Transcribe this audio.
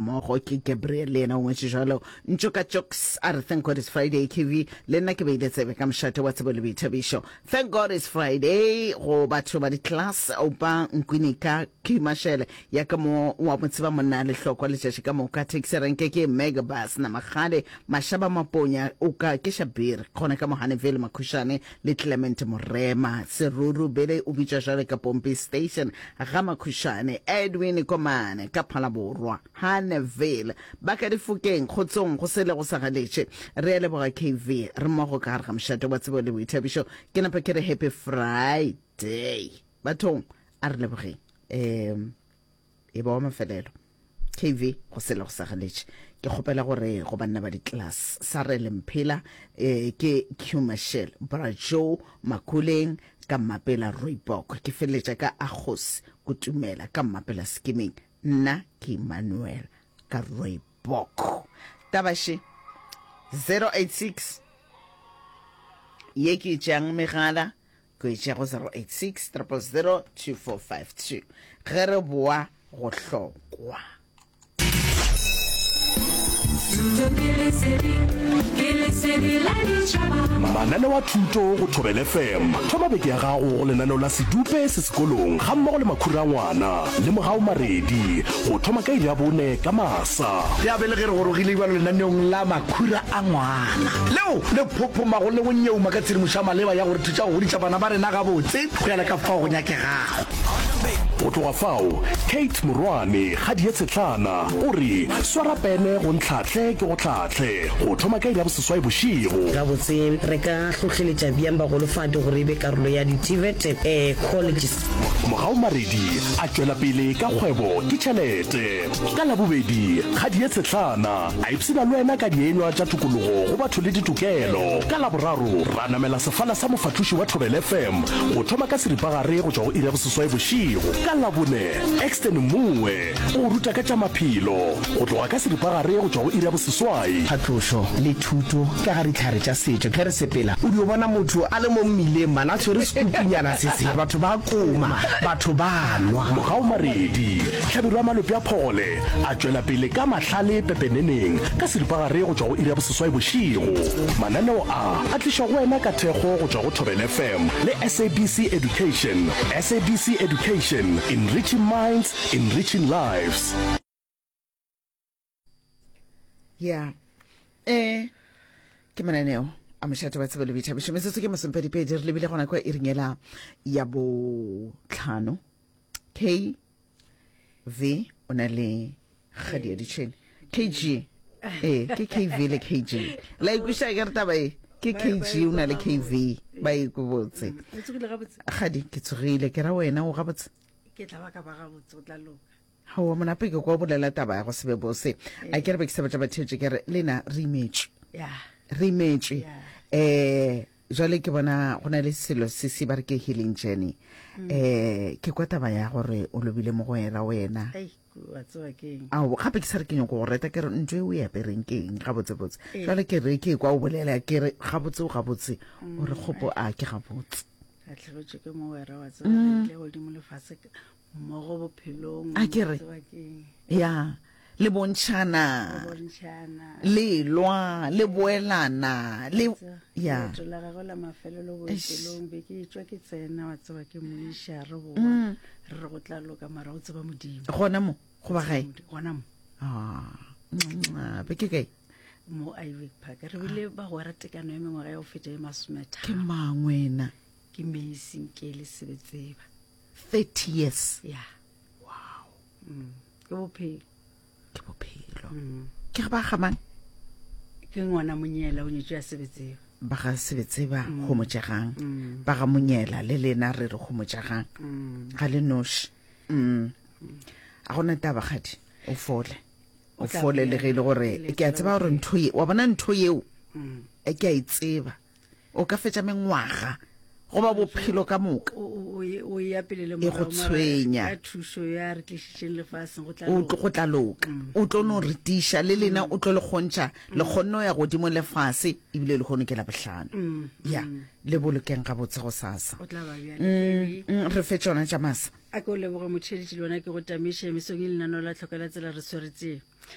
mogo ke Gabriel le ena o ngwetse jalo Njoka Jokes are thank God it's Friday KV le nna ke beile tsebe ka mshate wa tsebo le boithabišo thank God it's Friday go batho ba di class o ba nkwinika ke mashele ya ka mo wa motsiba monna le hlokwa le tšatši ka mo ka taxi renke ke Megabus na magale mashaba maponya o ka ke Shabir khona ka Mohaneville Makhushane le Clement Morema Seruru bele o bitša jale ka Pompi Station ga Makhushane Edwin Komane ka Phalaborwa Haneville ba ka difukeng khotsong go sele go sagaletše re le boga KV re mo go ka ga mshate wa tsebo le boithabišo ke napa ke re happy Friday bathong a re leboge e ba wa mafelelo KV go sele go sagaletše ke kgopela gore go banna ba di class sa re lemphela ke Q Michelle Brajo Makuleng ka Mapela Roybok ke feletša ka Agos Kutumela ka Mapela Skimming nna ke Emmanuel ka Roybok tabashi 086 ye ke tšang megala ko e tšago 086 000 2452 ge re boa go hlokwa manane wa thuto go Thobela FM thoma beke ya gago go lenaneo la sedupe se sekolong ga mmogo le makhura ngwana le mogao maredi go thoma ka ile ya bone ka masa ya bele ge re gorogile ba lenaneong la makhura a ngwana leo le phophomago le go nyeuma ka tshedimošo ya maleba ya gore thuša go goditša bana ba rena ga botse go ya le ka fao go nyakegago go tloga fao Kate Morwane ga die tshetlana o re swara pene go ntlhatlhe ke go tlhatlhe go thoma ka ile ya boseswai bošigo ga botse re ka tlhotlheletša bjang bagolofadi gore e be karolo ya di-TVET colleges mogao maredi a tšwela pele ka kgwebo ke tšhelete ka labobedi ga die tshetlana a ipsina le wena ka dienywa tša tokologo go batho le ditokelo ka laboraro ra namela sefala sa mofathuši wa Thobela FM go thoma ka seripagare go tšwa go ira boseswai bošigo ka labone Exten Mue o ruta ka tša maphelo go tloga ka seripagare go tšwa go ira boseswai phatlošo le thuto ka ga ditlhare tša setšo ke re sepela o di o bona motho a le mo mmileng mana a tshwere sekupinyana se se batho ba koma batho ba nwa mogao maredi tlhabirwa malope a phole a tšwela pele ka mahlale pepeneneng ka seripagare go tšwa go ira boseswai bošigo mananeo a tliša go wena ka thekgo go tšwa go Thobela FM le SABC Education enriching minds enriching lives yeah ke mananeo a mošate wa tsebo le boithabišo metsotso ke masompedipedi re lebile gona kwa e ringela ya botlhano KV o na le kgadi ya ditšhene KG ke KV le KG la ikuša ke re taba ke KG o na le KV ba e go botse kgadi ke tsogile ke ra wena o gabotse ke tla ba ka ba gabotse o tla loka ha o mona pe ke go bolela taba ya go sebe bose a ke re be ke sebetsa ba theetse ke re lena rematch jwale ke bona go na le selo se se ba re ke healing journey ke kwa taba ya gore o lobile mo go era wena ao gape ke sa re ke nyako go reta ke re ntwe o ya perenkeng gabotsebotse jwale ke re ke kwa o bolela ke re gabotse o gabotse o re kgopo a ke gabotse a tlhagotse ke mo wera wa tseba le go dimo le fase mo go bophelong a ke re ya le bontšhana le lwa le boelana le ya la ga go la mafelelo go bophelong be ke tswa ke tsena wa tseba ke moiša re boa re go tla loka mara o tseba modimo gona mo go ba gae gona mo be ke kae mo Ivic Park re bile ba go ratekano ya mengwaga ya go feta e masometa ke mangwena ke Mason ke le sebetseba 30 years ya wow ke bophelo ke ga ba gamang ke ngwana monyela o nyetswe ya sebetseba ba ga sebetseba go motšegang ba ga monyela le lena re re go motšegang ga le noši a gona taba gadi o fole le ge le gore ke a tseba gore ntho ye wa bona ntho yeo ke a itseba o ka fetša mengwaga go ba bophelo ka moka o ya pele le go tshwenya thušo ya re tlišitšeng lefaseng go tla loka o tlo no re tiša le lena o tlo le kgontšha le kgonno ya godimo lefase ebile le kgono ke la bohlano ya le bolokeng ga botse go sasa re fetša ona tša masa a ko leboga motšheditši le wona ke go tamiša emisong e lenaneo la tlhokela tsela re sweretseng